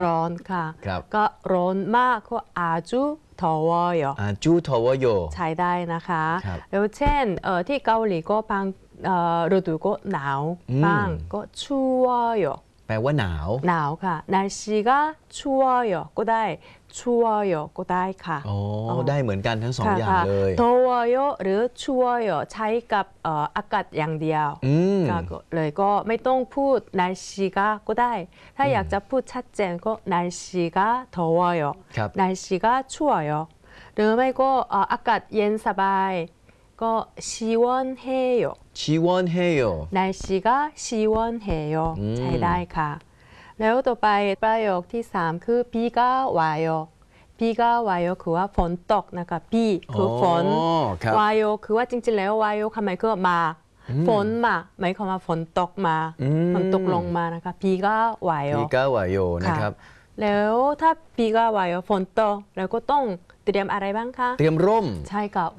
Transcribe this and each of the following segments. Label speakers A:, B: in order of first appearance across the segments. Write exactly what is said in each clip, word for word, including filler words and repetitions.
A: ร้อนค่ะ
B: ครับ
A: ก็ร้อนมากก็อาจูทอวอยอ
B: อาจูทวโย
A: ใช้ได้นะคะ
B: ครับ
A: แล้วเช่นเอ่อที่เกาหลีก็บางเอ่อฤดูก็หนาว
B: อืม
A: บ้างก็ชัวโย
B: แปลว่าหนาว
A: หนาวค่ะ날씨가추워요ก็ได้ชัวโยก็ได้ค่ะ
B: อ๋อ
A: อ๋อ
B: ได้เหมือนกันทั้งสอง
A: ค่ะ
B: อย่าง
A: ค่ะ
B: เลย
A: ทวโยหรือชัวโยใช้กับเอ่ออากาศอย่างเดียว
B: อืม
A: ก็เลยก็ไม่ต้องพูด날씨가ก็ได้ ถ้าอยากจะพูดชัดเจนก็날씨가 더워요
B: ครับ
A: 날씨가 추워요 หรือไม่ก็เอ่ออากาศเย็นสบาย ก็시원해요
B: ชิวอนเฮโย
A: 날씨가 시원해요
B: อืม
A: ใช้ได้ค่ะ แล้วต่อไปประโยคที่สามคือ비가 와요 비가 와요คือว่าฝนตกนะคะ비คือฝน
B: อ๋อครับ
A: วายคือว่าจริงๆแล้ววายคำหมายคือมาฝนมาหมายความว่าฝนตกมา
B: อืม
A: ฝนตกลงมานะคะ비가 와요
B: พีกาวาโยนะครับ
A: แล้วถ้า비가 와요ฝนตกแล้วก็ต้องเตรียมอะไรบ้างคะ
B: เตรียมร่ม
A: ใช่ค่ะ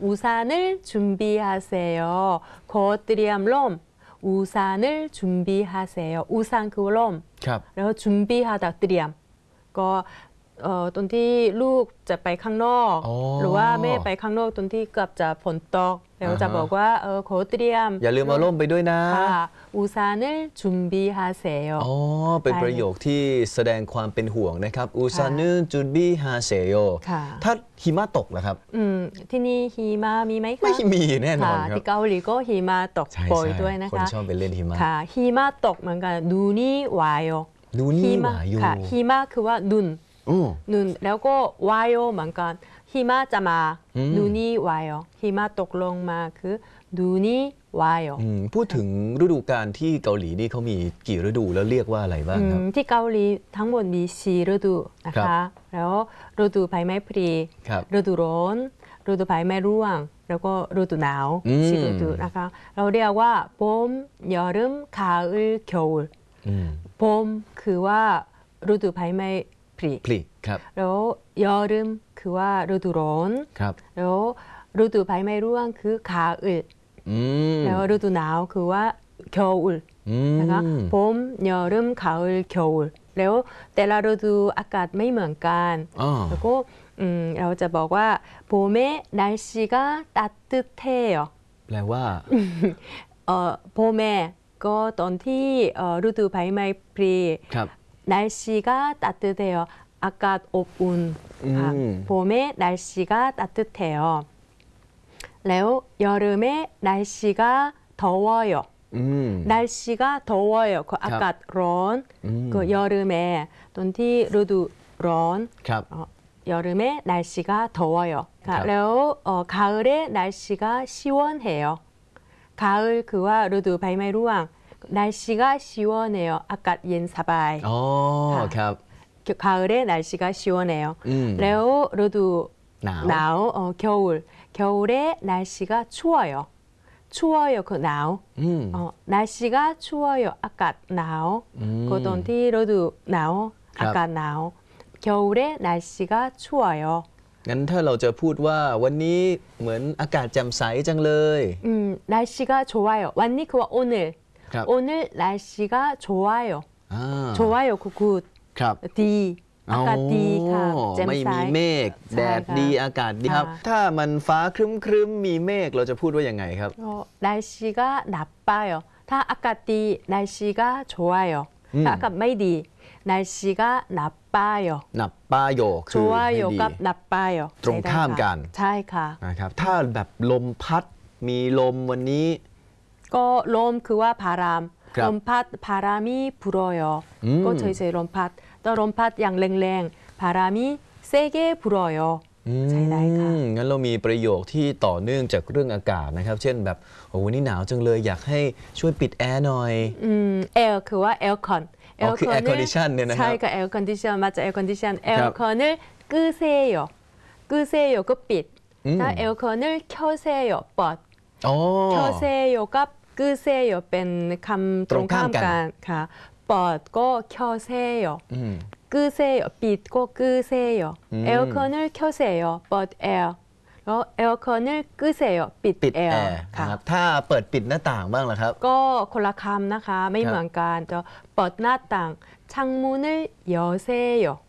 A: 우산을준비하세요ขอเตรียมร่ม우산을준비하세요 우산คือร่ม
B: ครับ
A: แล้ว준비하다เตรียมก็เอ่อตอนที่ลูกจะไปข้างนอก
B: อ๋อ
A: หรือว่าแม่ไปข้างนอกตอนที่เกือบจะฝนตกแล้วจะ
B: อ่าฮะ
A: บอกว่าเออขอเตรียม
B: อย่าลืมเอาร่มไปด้วยนะ
A: ค่ะ우산을준비하세요
B: อ๋อ เป็นประโยคที่แสดงความเป็นห่วงนะครับ อูซานึจุนบีฮาเซโย
A: ค่ะ
B: ถ้าหิมะตกล่ะครับ
A: อืมที่นี่หิมะมีไหมคะ
B: ไม่มีแน่นอน
A: ค่ะ
B: ครับ
A: ที่เกาหลีก็หิมะตก
B: ใช่
A: บ่อย
B: ใช่
A: ด้วยนะ
B: คน
A: คะ
B: ชอบไปเล่นหิมะ
A: ค่ะหิมะตกเหมือนกัน눈이와요
B: ดูนี่หวาโย
A: ค่ะหิมะคือว่า눈
B: อือ
A: 눈แล้วก็วายเหมือนกันหิมะจะมา
B: อืม
A: นูนี่วายหิมะตกลงมาคือดูนี่วาย
B: อืมพูดถึงฤดูกาลที่เกาหลีนี่เขามีกี่ฤดูแล้วเรียกว่าอะไรบ้างครับ
A: ที่เกาหลีทั้งหมดมีสี่ฤดูนะ
B: ครั
A: คะ
B: บ
A: แล้วฤดูใบไม้ผลิ
B: ครับ
A: ฤดูร้อนฤดูใบไม้ร่วง แล้วก็ฤดูหนาว
B: อืม
A: สี่ฤดูนะคะเราเรียกว่า봄여름가을겨울
B: อืม
A: 봄คือว่าฤดูใบไม้ผลิ
B: พลิครับ
A: แล้วยอรึมคือว่าฤดูร้อน
B: ครับ
A: แล้วฤดูใบไม้ร่วงคือ가을
B: อืม
A: แล้วฤดูหนาวคือว่า겨울
B: อืม
A: นะคะ봄여름가을겨울แล้วแต่ละฤดูอากาศไม่เหมือนกัน
B: อ๋อ
A: แล้วก็อืมเราจะบอกว่า봄에날씨가따뜻해요
B: แปลว่า
A: เอ่อ봄에ก็ตอนที่เอ่อฤดูใบไม้ผลิ
B: ครับ
A: 날씨가 따뜻해요อากาศอบอุ่นค่ะ
B: อืม
A: 봄에 날씨가 따뜻해요แล้ว여름에 날씨가 더워요
B: อืม
A: 날씨가 더워요คืออากาศร้อน
B: อืม
A: ก็여름에ตอนที่ฤดูร้อน
B: ครับ
A: 어, 여름에 날씨가 더워요 ค่ะ
B: ครับ
A: แล้ว어, 가을에 날씨가 시원해요 가을คือว่าฤดูใบไม้ร่วง날씨가 시원해요อากาศเย็นสบาย
B: อ๋อ
A: ค่ะ
B: ครับ
A: 가을에 날씨가 시원해요
B: อืม
A: แล้วฤดู
B: หนาว
A: หนาว어, 겨울 겨울에 날씨가 추워요 추워요คือหนาว
B: อืม
A: 어, 날씨가 추워요อากาศหนาว
B: อืม
A: ก็ตอนที่ฤดูหนาว
B: ครับ
A: อากาศหนาว겨울에 날씨가 추워요
B: งั้นถ้าเราจะพูดว่าวันนี้เหมือนอากาศแจ่มใสจังเลย
A: 음, 날씨가 좋아요วันนี้คือว่าโอเนล
B: ครับ
A: โอเนล날씨가 좋아요
B: อ่า
A: 좋아요คือ good
B: ครับ
A: ดีอากาศดีค่ะ
B: อ๋อ
A: แจ่ม
B: ไม่
A: ใส
B: มีเมฆ
A: ใช่
B: แดด
A: ค่ะ
B: ดีอากาศดีครับ
A: ค่ะ
B: ถ้ามันฟ้าครึ้มครึ้มๆมีเมฆเราจะพูดว่ายังไงครับ
A: 어, 날씨가 나빠요ถ้าอากาศดี날씨가 좋아요
B: อืม
A: ถ้าอากาศไม่ดี날씨가 나빠요
B: หนับป้าโยคือ
A: 좋아요
B: ไม่ดี
A: กับ나빠요
B: ตรงข้ามกัน
A: ใช่ค่ะ
B: นะครับ ถ้าแบบลมพัดมีลมวันนี้
A: ก็ลมคือว่าพาราม
B: ครับ
A: ลมพัดพารามี불어요
B: อืม
A: ก็เฉยๆลมพัดแต่ลมพัดอย่างแรงๆพารามี세게 불어요 ใช่ได้ค่ะ
B: อืมงั้นเรามีประโยคที่ต่อเนื่องจากเรื่องอากาศนะครับ เช่นแบบโอ้วันนี้หนาวจังเลยอยากให้ช่วยปิดแอร์หน่อย
A: อืมแอร์คือว่าแอร์คอน
B: อ๋อคือ air condition เนี่ยนะครับ
A: ใช่ค่ะแอร์คอนดิชันมาจากแอร์คอนดิชันแอ
B: ครั
A: ร์
B: บ
A: คอน을 끄세요 끄세요ก็ปิด
B: อืม
A: ถ้าแอร์คอน을켜세요เปิด
B: อ๋อ
A: 켜세요กับ끄세요เป็นคำตรงข้าม
B: ตรงข้ามกั
A: กัน นค่ะเปิดก็켜세요
B: อืม
A: 끄세요. 빛 고 끄세요.
B: 음.
A: 에어컨을 켜세요. but air ก็แอร์คอนเกึเซโอปิด
B: ปิด
A: แอ
B: แอ
A: ร์
B: ร์
A: ค่ะ
B: นะครับถ้าเปิดปิดหน้าต่างบ้างล่ะครับ
A: ก็คนละคำนะคะ ไม่เหมือนกันจะเปิดหน้าต่าง창문을 여세요